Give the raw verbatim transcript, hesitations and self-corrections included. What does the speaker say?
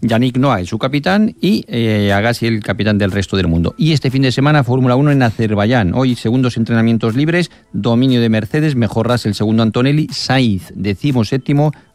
Yannick Noah es su capitán y eh, Agassi el capitán del resto del mundo. Y este fin de semana Fórmula uno en Azerbaiyán. Hoy segundos entrenamientos libres, dominio de Mercedes, mejor Russell, segundo Antonelli, Sainz decimoséptimo,